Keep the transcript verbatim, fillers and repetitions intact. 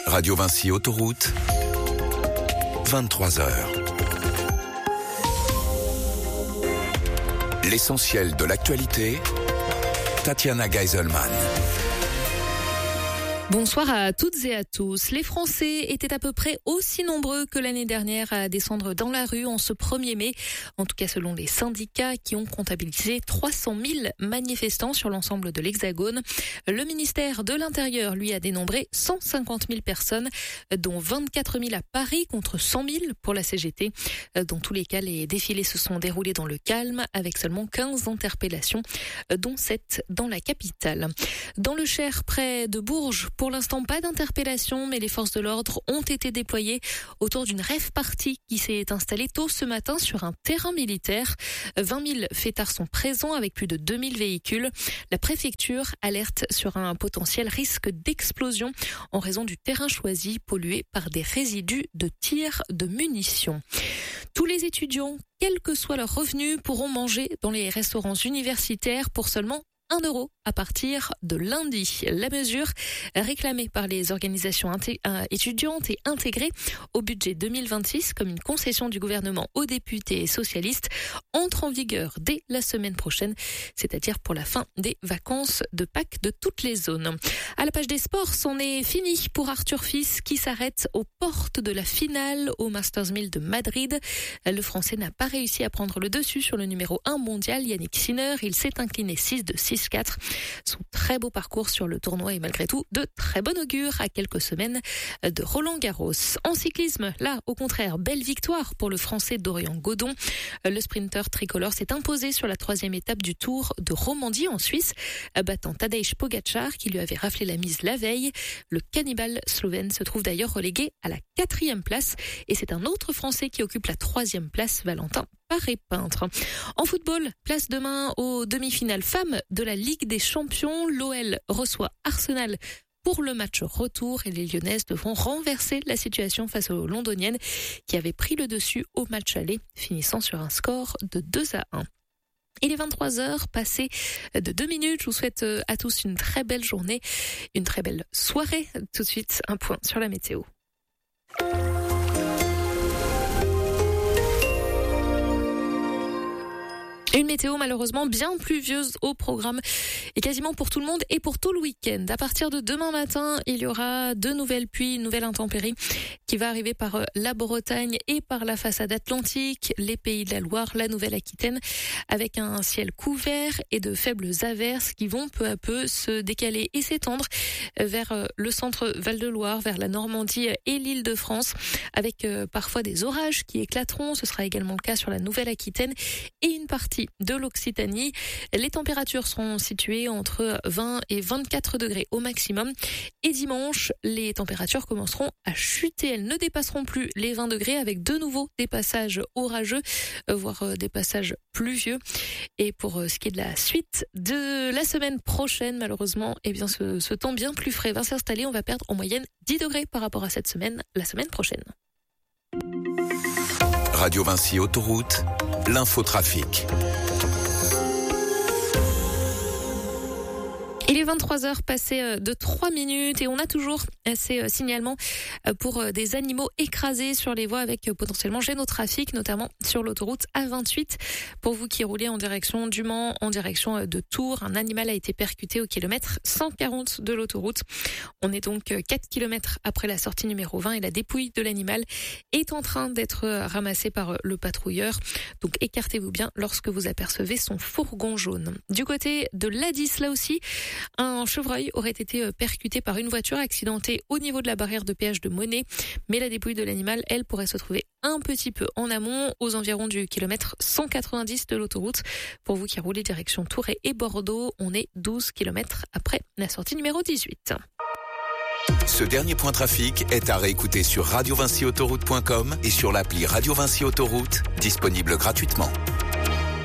Radio Vinci Autoroute, vingt-trois heures. L'essentiel de l'actualité, Tatiana Geiselman. Bonsoir à toutes et à tous. Les Français étaient à peu près aussi nombreux que l'année dernière à descendre dans la rue en ce premier mai. En tout cas, selon les syndicats qui ont comptabilisé trois cent mille manifestants sur l'ensemble de l'Hexagone. Le ministère de l'Intérieur, lui, a dénombré cent cinquante mille personnes, dont vingt-quatre mille à Paris contre cent mille pour la C G T. Dans tous les cas, les défilés se sont déroulés dans le calme avec seulement quinze interpellations, dont sept dans la capitale. Dans le Cher, près de Bourges, pour l'instant, pas d'interpellation, mais les forces de l'ordre ont été déployées autour d'une rave party qui s'est installée tôt ce matin sur un terrain militaire. vingt mille fêtards sont présents avec plus de deux mille véhicules. La préfecture alerte sur un potentiel risque d'explosion en raison du terrain choisi pollué par des résidus de tir de munitions. Tous les étudiants, quel que soit leur revenu, pourront manger dans les restaurants universitaires pour seulement un euro à partir de lundi. La mesure, réclamée par les organisations inté- euh, étudiantes et intégrée au budget deux mille vingt-six comme une concession du gouvernement aux députés socialistes, entre en vigueur dès la semaine prochaine, c'est-à-dire pour la fin des vacances de Pâques de toutes les zones. À la page des sports, c'en est fini pour Arthur Fils qui s'arrête aux portes de la finale au Masters mille de Madrid. Le Français n'a pas réussi à prendre le dessus sur le numéro un mondial, Yannick Sinner. Il s'est incliné six deux six quatre. Son très beau parcours sur le tournoi est malgré tout de très bon augure à quelques semaines de Roland Garros. En cyclisme, là, au contraire, belle victoire pour le Français Dorian Godon. Le sprinter tricolore s'est imposé sur la troisième étape du Tour de Romandie en Suisse, battant Tadej Pogačar qui lui avait raflé la mise la veille. Le cannibale slovène se trouve d'ailleurs relégué à la quatrième place et c'est un autre Français qui occupe la troisième place, Valentin Paré-Peintre. En football, place demain aux demi-finales femmes de la Ligue des Champions. L'O L reçoit Arsenal pour le match retour et les Lyonnaises devront renverser la situation face aux Londoniennes qui avaient pris le dessus au match aller, finissant sur un score de deux à un. Il est vingt-trois heures, passé de deux minutes. Je vous souhaite à tous une très belle journée, une très belle soirée. Tout de suite, un point sur la météo. Une météo malheureusement bien pluvieuse au programme et quasiment pour tout le monde et pour tout le week-end. À partir de demain matin, il y aura de nouvelles pluies, une nouvelle intempérie qui va arriver par la Bretagne et par la façade atlantique, les Pays de la Loire, la Nouvelle-Aquitaine, avec un ciel couvert et de faibles averses qui vont peu à peu se décaler et s'étendre vers le centre Val-de-Loire, vers la Normandie et l'Île-de-France, avec parfois des orages qui éclateront. Ce sera également le cas sur la Nouvelle-Aquitaine et une partie de l'Occitanie. Les températures seront situées entre vingt et vingt-quatre degrés au maximum. Et dimanche, les températures commenceront à chuter. Elles ne dépasseront plus les vingt degrés avec de nouveau des passages orageux, voire des passages pluvieux. Et pour ce qui est de la suite de la semaine prochaine, malheureusement, eh bien, ce, ce temps bien plus frais va s'installer. On va perdre en moyenne dix degrés par rapport à cette semaine, la semaine prochaine. Radio Vinci Autoroute, l'infotrafic. Il est vingt-trois heures passées de trois minutes et on a toujours ces signalements pour des animaux écrasés sur les voies avec potentiellement gêne au trafic, notamment sur l'autoroute A vingt-huit. Pour vous qui roulez en direction du Mans, en direction de Tours, un animal a été percuté au kilomètre cent quarante de l'autoroute. On est donc quatre kilomètres après la sortie numéro vingt et la dépouille de l'animal est en train d'être ramassée par le patrouilleur. Donc écartez-vous bien lorsque vous apercevez son fourgon jaune. Du côté de l'A dix, là aussi, un chevreuil aurait été percuté par une voiture accidentée au niveau de la barrière de péage de Monet. Mais la dépouille de l'animal, elle, pourrait se trouver un petit peu en amont, aux environs du kilomètre cent quatre-vingt-dix de l'autoroute. Pour vous qui roulez direction Tourret et Bordeaux, on est douze kilomètres après la sortie numéro dix-huit. Ce dernier point trafic est à réécouter sur radio vinci autoroute point com et sur l'appli Radio Vinci Autoroute, disponible gratuitement.